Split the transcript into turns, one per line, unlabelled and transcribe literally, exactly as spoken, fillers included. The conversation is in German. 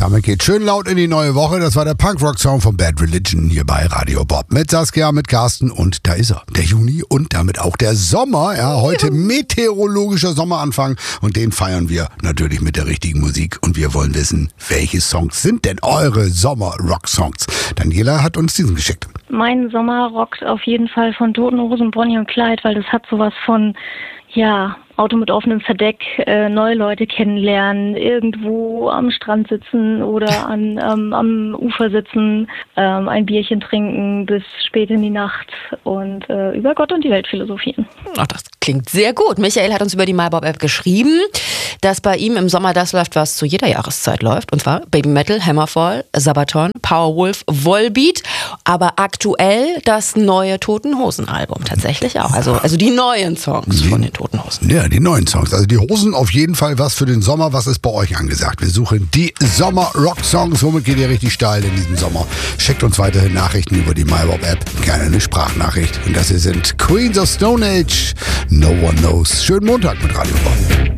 damit geht's schön laut in die neue Woche. Das war der Punkrock-Song von Bad Religion hier bei Radio Bob. Mit Saskia, mit Carsten und da ist er. Der Juni und damit auch der Sommer. Ja, heute meteorologischer Sommeranfang und den feiern wir natürlich mit der richtigen Musik. Und wir wollen wissen, welche Songs sind denn eure Sommer-Rock-Songs? Daniela hat uns diesen geschickt.
Mein Sommer rockt auf jeden Fall von Toten Hosen, Bonnie und Clyde, weil das hat sowas von, ja, Auto mit offenem Verdeck, äh, neue Leute kennenlernen, irgendwo am Strand sitzen oder an, ähm, am Ufer sitzen, ähm, ein Bierchen trinken bis spät in die Nacht und äh, über Gott und die Welt philosophieren.
Ach, das klingt sehr gut. Michael hat uns über die MyBob-App geschrieben, dass bei ihm im Sommer das läuft, was zu jeder Jahreszeit läuft. Und zwar Baby Metal, Hammerfall, Sabaton, Powerwolf, Volbeat. Aber aktuell das neue Toten Hosen-Album tatsächlich auch. Also, also die neuen Songs von den Toten Hosen.
Ja, die neuen Songs. Also die Hosen auf jeden Fall was für den Sommer. Was ist bei euch angesagt? Wir suchen die Sommer-Rock-Songs. Womit geht ihr richtig steil in diesem Sommer? Schickt uns weiterhin Nachrichten über die MyBob-App. Gerne eine Sprachnachricht. Und das hier sind Queens of Stone Age. No One Knows. Schönen Montag mit Radio Bob.